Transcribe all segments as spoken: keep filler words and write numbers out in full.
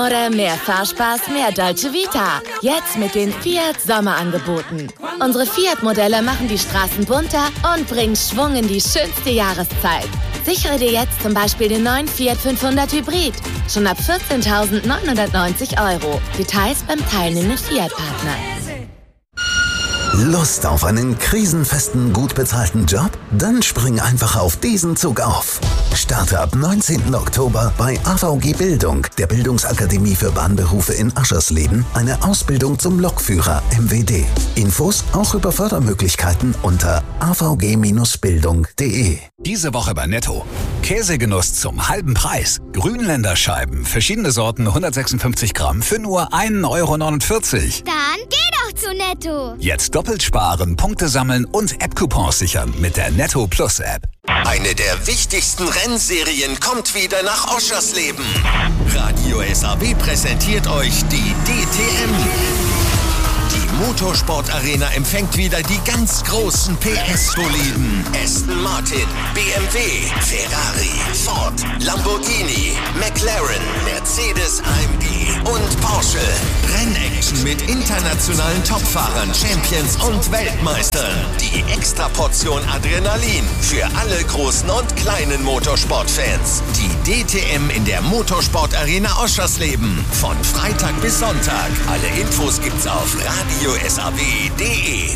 Oder mehr Fahrspaß, mehr Dolce Vita. Jetzt mit den Fiat Sommerangeboten. Unsere Fiat-Modelle machen die Straßen bunter und bringen Schwung in die schönste Jahreszeit. Sichere dir jetzt zum Beispiel den neuen Fiat fünfhundert Hybrid. Schon ab vierzehntausendneunhundertneunzig Euro. Details beim teilnehmenden Fiat-Partner. Lust auf einen krisenfesten, gut bezahlten Job? Dann spring einfach auf diesen Zug auf. Starte ab neunzehnten Oktober bei A V G Bildung, der Bildungsakademie für Bahnberufe in Aschersleben, eine Ausbildung zum Lokführer M W D. Infos auch über Fördermöglichkeiten unter a v g Bindestrich bildung punkt d e. Diese Woche bei Netto. Käsegenuss zum halben Preis. Grünländer Scheiben, verschiedene Sorten, hundertsechsundfünfzig Gramm für nur ein Euro neunundvierzig. Dann geh doch zu Netto. Jetzt doppelt sparen, Punkte sammeln und App-Coupons sichern mit der Netto Plus App. Eine der wichtigsten Rennserien kommt wieder nach Oschersleben. Radio S A W präsentiert euch die D T M. Die Motorsport-Arena empfängt wieder die ganz großen P S-Boliden. Aston Martin, B M W, Ferrari, Ford, Lamborghini, McLaren, Mercedes A M G und Porsche. Rennaction mit internationalen Topfahrern, Champions und Weltmeistern. Die Extraportion Adrenalin für alle großen und kleinen Motorsportfans. Die D T M in der Motorsport-Arena Oschersleben. Von Freitag bis Sonntag. Alle Infos gibt's auf radio s a w punkt d e.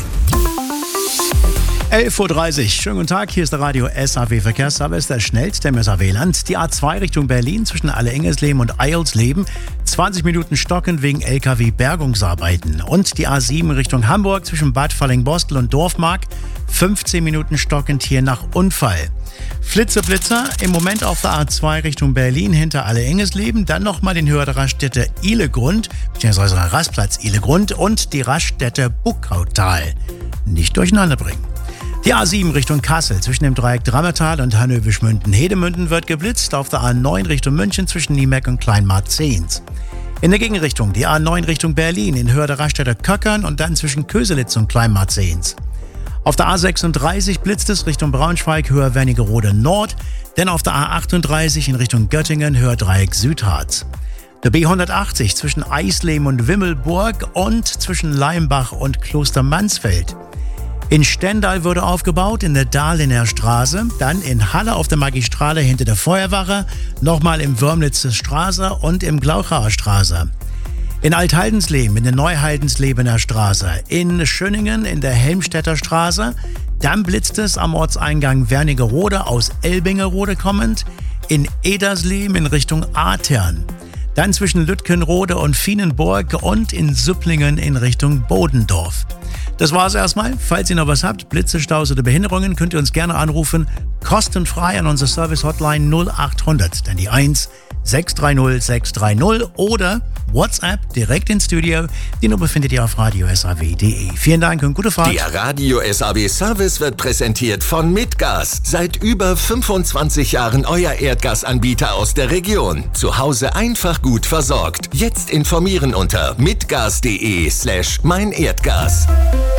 elf Uhr dreißig. Schönen guten Tag, hier ist der Radio S A W Verkehrsservice, der schnellste im S A W-Land. Die A zwei Richtung Berlin zwischen Alle-Engelsleben und Eilsleben. zwanzig Minuten stockend wegen L K W-Bergungsarbeiten. Und die A sieben Richtung Hamburg zwischen Bad Falling-Bostel und Dorfmark. fünfzehn Minuten stockend hier nach Unfall. Flitzeblitzer im Moment auf der A zwei Richtung Berlin hinter Alle-Engelsleben, dann nochmal den Höhe der Raststätte Ihlegrund, beziehungsweise Rastplatz Ihlegrund und die Raststätte Buckautal. Nicht durcheinander bringen. Die A sieben Richtung Kassel zwischen dem Dreieck Drammertal und Hannöwisch-Münden-Hedemünden wird geblitzt, auf der A neun Richtung München zwischen Niemeck und Kleinmarzehns. In der Gegenrichtung die A neun Richtung Berlin in Höhe der Raststätte Köckern und dann zwischen Köselitz und Kleinmarzehns. Auf der A sechsunddreißig blitzt es Richtung Braunschweig, Höhe Wernigerode Nord, denn auf der A achtunddreißig in Richtung Göttingen, Höhe Dreieck Südharz. Der B hundertachtzig zwischen Eisleben und Wimmelburg und zwischen Leimbach und Kloster Mansfeld. In Stendal wurde aufgebaut, in der Dahlener Straße, dann in Halle auf der Magistrale hinter der Feuerwache, nochmal im Wörmlitzer Straße und im Glauchaer Straße. In Althaldensleeben in der Neuhaldenslebener Straße, in Schöningen in der Helmstädter Straße, dann blitzt es am Ortseingang Wernigerode aus Elbingerode kommend, in Edersleben in Richtung Atern, dann zwischen Lütkenrode und Fienenburg und in Supplingen in Richtung Bodendorf. Das war's erstmal. Falls ihr noch was habt, Blitze, Staus oder Behinderungen, könnt ihr uns gerne anrufen, kostenfrei an unsere Service-Hotline null achthundert, dann die eins sechs drei null sechs drei null oder WhatsApp direkt ins Studio. Die Nummer findet ihr auf radio s a w punkt d e. Vielen Dank und gute Fahrt. Der Radio S A W Service wird präsentiert von Mitgas. Seit über fünfundzwanzig Jahren euer Erdgasanbieter aus der Region. Zu Hause einfach gut versorgt. Jetzt informieren unter mitgas punkt d e slash mein Erdgas.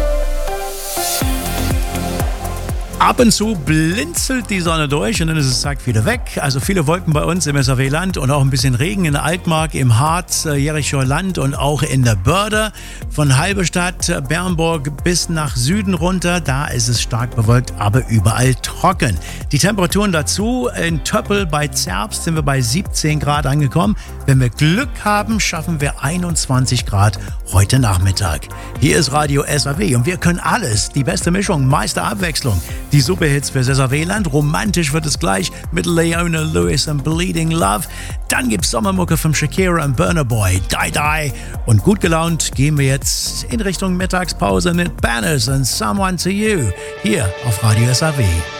Ab und zu blinzelt die Sonne durch und dann ist es zack wieder weg. Also viele Wolken bei uns im S A W-Land und auch ein bisschen Regen in der Altmark, im Harz, Jerichoer Land und auch in der Börde. Von Halberstadt, Bernburg bis nach Süden runter, da ist es stark bewölkt, aber überall trocken. Die Temperaturen dazu, in Töppel bei Zerbst sind wir bei siebzehn Grad angekommen. Wenn wir Glück haben, schaffen wir einundzwanzig Grad heute Nachmittag. Hier ist Radio S A W und wir können alles. Die beste Mischung, meiste Abwechslung. Die Superhits fürs S A W-Land. Romantisch wird es gleich mit Leona Lewis und Bleeding Love. Dann gibt's Sommermucke von Shakira und Burna Boy, Die Die. Und gut gelaunt gehen wir jetzt in Richtung Mittagspause mit Banners and Someone to You. Hier auf Radio S A W.